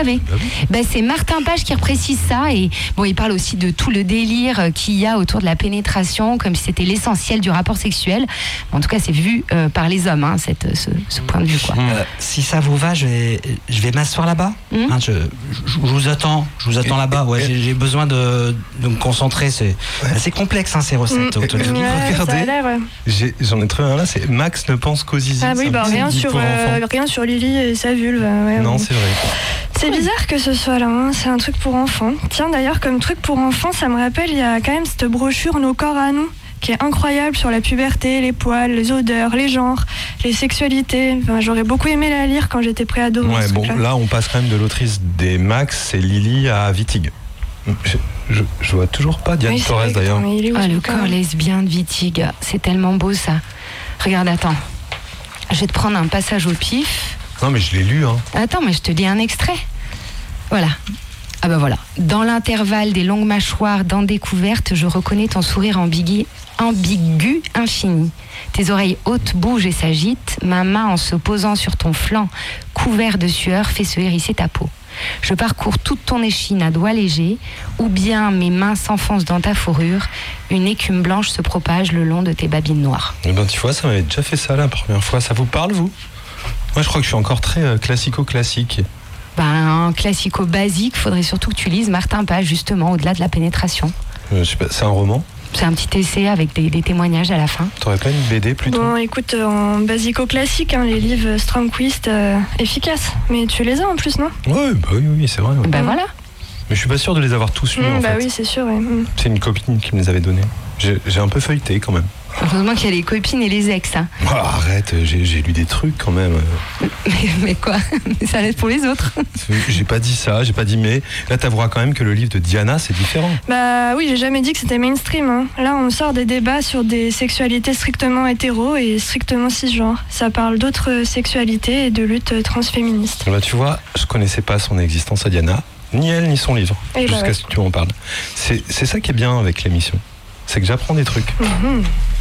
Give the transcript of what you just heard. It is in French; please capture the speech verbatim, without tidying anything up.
savez. Bah oui. Bah, c'est Martin Page qui reprécise ça. Et bon, il parle aussi de tout le délire qu'il y a autour de la pénétration, comme si c'était l'essentiel du rapport sexuel. En tout cas, c'est vu euh, par les hommes, hein, cette, ce, ce point de vue, quoi. Euh, si ça vous va, je vais, je vais m'asseoir là-bas. Mmh. Hein, je, je, je vous attends, je vous attends là-bas. Ouais, j'ai, j'ai besoin de, de me concentrer. C'est assez complexe, hein, ces recettes. Mmh. Autolivre. Ouais, Regardez. ça a l'air, ouais. J'ai- J'en ai trouvé un là, c'est Max ne pense qu'aux zizi. Ah oui, C'est un bah petit rien guide sur, pour euh, enfants. rien sur Lily et sa vulve. Ouais, Non, bon. c'est vrai. C'est bizarre que ce soit là, hein. C'est un truc pour enfants. Tiens, d'ailleurs, comme truc pour enfants, ça me rappelle, il y a quand même cette brochure Nos corps à nous, qui est incroyable sur la puberté, les poils, les odeurs, les genres, les sexualités. Enfin, j'aurais beaucoup aimé la lire quand j'étais préado. Ouais, ce bon, truc-là. là, on passe quand même de l'autrice des Max et Lily à Wittig. Je, je, je vois toujours pas Diane Oui, c'est Torres vrai que- d'ailleurs. mais il est où, Ah, ce le bouquin corps lesbien de Wittig, c'est tellement beau ça. Regarde, attends. Je vais te prendre un passage au pif. Non, mais je l'ai lu, hein. Attends, mais je te lis un extrait. Voilà. Ah bah voilà. Dans l'intervalle des longues mâchoires dents découvertes, je reconnais ton sourire ambigu, ambigu infini. Tes oreilles hautes bougent et s'agitent. Ma main, en se posant sur ton flanc couvert de sueur, fait se hérisser ta peau. Je parcours toute ton échine à doigts légers, ou bien mes mains s'enfoncent dans ta fourrure. Une écume blanche se propage le long de tes babines noires. Eh ben, tu vois, ça m'avait déjà fait ça la première fois. Ça vous parle, vous? Moi, je crois que je suis encore très euh, classico-classique. Ben, un classico basique, faudrait surtout que tu lises Martin Page, justement, au-delà de la pénétration. Euh, je sais pas, c'est un roman? C'est un petit essai avec des, des témoignages à la fin. T'aurais pas une B D plutôt? Bon, écoute, euh, en basico-classique, hein, les livres Stromquist, euh, efficaces. Mais tu les as en plus, non? Ouais, bah oui, oui, c'est vrai. ouais. Ben Mm. voilà. Mais je suis pas sûr de les avoir tous lus Mmh, en bah fait. oui, c'est sûr. Ouais. Mmh. C'est une copine qui me les avait donnés. J'ai, j'ai un peu feuilleté quand même. Heureusement qu'il y a les copines et les ex. Hein. Oh, arrête, j'ai, j'ai lu des trucs quand même. Mais, mais quoi? Ça laisse pour les autres. J'ai pas dit ça, j'ai pas dit mais. Là, t'avoueras quand même que le livre de Diana, c'est différent. Bah oui, j'ai jamais dit que c'était mainstream. Hein. Là, on sort des débats sur des sexualités strictement hétéro et strictement cisgenres. Ça parle d'autres sexualités et de lutte transféministe. Bah, tu vois, je connaissais pas son existence à Diana, ni elle, ni son livre, Eh bah jusqu'à ouais. ce que tu m'en parles. C'est, c'est ça qui est bien avec l'émission. C'est que j'apprends des trucs. Mmh.